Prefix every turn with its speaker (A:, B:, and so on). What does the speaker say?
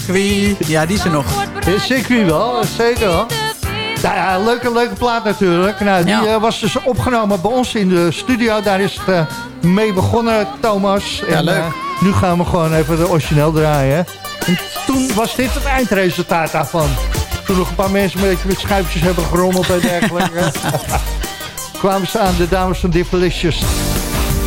A: circuit. Ja, die is er nog.
B: Het circuit wel, zeker wel. Nou ja, leuke plaat natuurlijk. Nou, die was dus opgenomen bij ons in de studio. Daar is het mee begonnen, Thomas.
A: Ja,
B: en,
A: leuk.
B: Nu gaan we gewoon even de origineel draaien. Hè. En toen was dit het eindresultaat daarvan. Toen nog een paar mensen een beetje met schuifjes hebben gerommeld en dergelijke. Kwamen ze aan, de dames van Diffelicious.